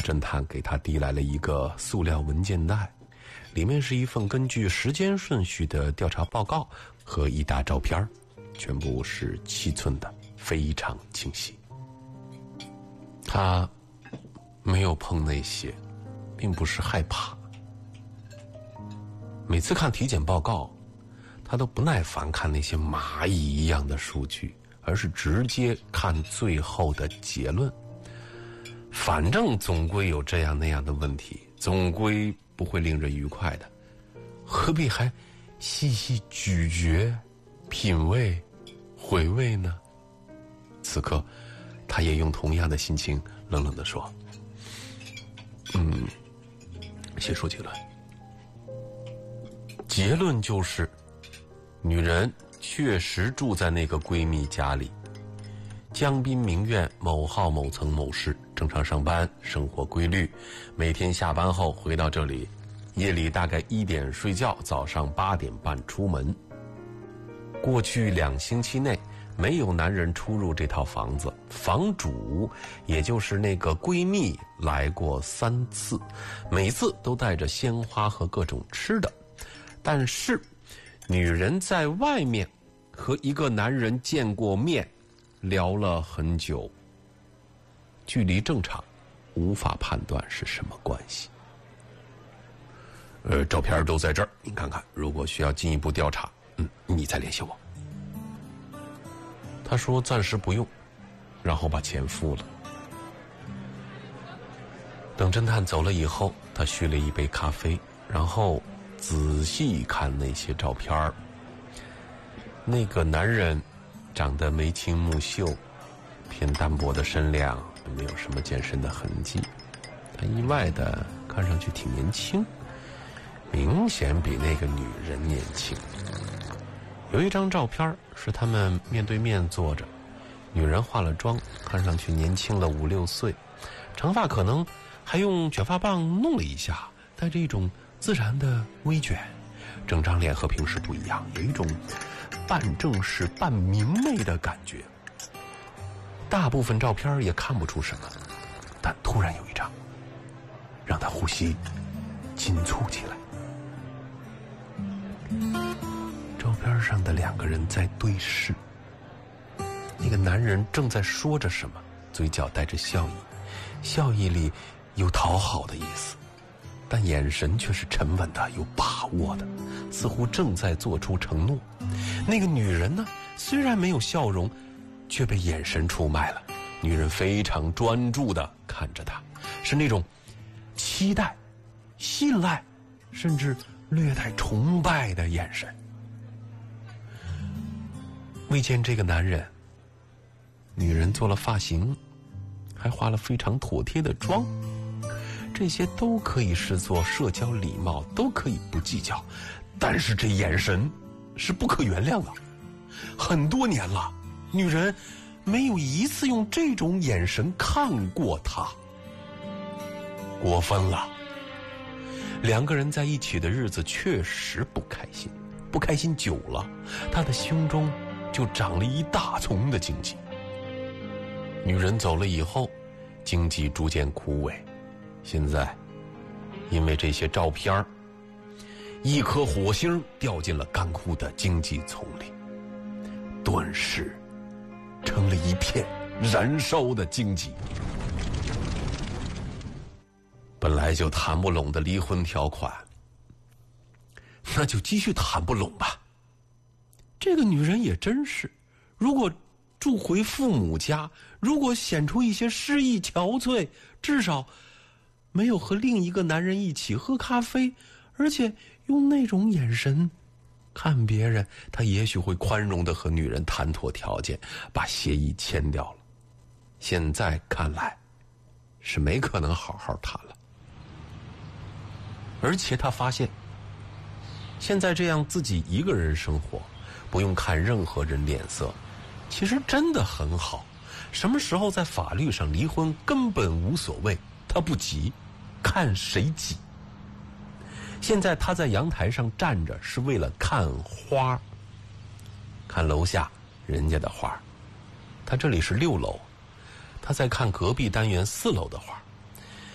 侦探给他递来了一个塑料文件袋，里面是一份根据时间顺序的调查报告和一沓照片，全部是7寸的，非常清晰。他没有碰那些，并不是害怕。每次看体检报告，他都不耐烦看那些蚂蚁一样的数据，而是直接看最后的结论。反正总归有这样那样的问题，总归不会令人愉快的，何必还细细咀嚼、品味、回味呢？此刻他也用同样的心情冷冷地说，先说结论。结论就是女人确实住在那个闺蜜家里，江滨名苑某号某层某室，正常上班，生活规律，每天下班后回到这里，夜里大概1点睡觉，早上8点半出门。过去2星期内没有男人出入这套房子，房主也就是那个闺蜜来过3次，每次都带着鲜花和各种吃的。但是女人在外面和一个男人见过面，聊了很久，距离正常，无法判断是什么关系。照片都在这儿，您看看，如果需要进一步调查，你再联系我。他说暂时不用，然后把钱付了。等侦探走了以后，他续了一杯咖啡，然后仔细看那些照片。那个男人长得眉清目秀，偏单薄的身量，没有什么健身的痕迹。他意外的看上去挺年轻，明显比那个女人年轻。有一张照片是他们面对面坐着，女人化了妆，看上去年轻了5、6岁，长发可能还用卷发棒弄了一下，带着一种自然的微卷，整张脸和平时不一样，有一种半正式半明媚的感觉。大部分照片也看不出什么，但突然有一张让他呼吸紧促起来。照片上的2个人在对视，那个男人正在说着什么，嘴角带着笑意，笑意里有讨好的意思，但眼神却是沉稳的，有把握的，似乎正在做出承诺。那个女人呢，虽然没有笑容，却被眼神出卖了。女人非常专注地看着他，是那种期待、信赖，甚至略带崇拜的眼神。未见这个男人，女人做了发型，还化了非常妥帖的妆，这些都可以视作社交礼貌，都可以不计较，但是这眼神是不可原谅的。很多年了，女人没有一次用这种眼神看过他，过分了。2个人在一起的日子确实不开心，不开心久了，他的胸中就长了一大丛的荆棘。女人走了以后，荆棘逐渐枯萎，现在因为这些照片，一颗火星掉进了干枯的荆棘丛里，顿时成了一片燃烧的荆棘。本来就谈不拢的离婚条款，那就继续谈不拢吧。这个女人也真是，如果住回父母家，如果显出一些诗意憔悴，至少没有和另一个男人一起喝咖啡，而且用那种眼神看别人，她也许会宽容地和女人谈妥条件，把协议签掉了。现在看来是没可能好好谈了。而且他发现，现在这样自己一个人生活，不用看任何人脸色，其实真的很好。什么时候在法律上离婚根本无所谓，他不急，看谁急。现在他在阳台上站着，是为了看花，看楼下人家的花。他这里是6楼，他在看隔壁单元4楼的花。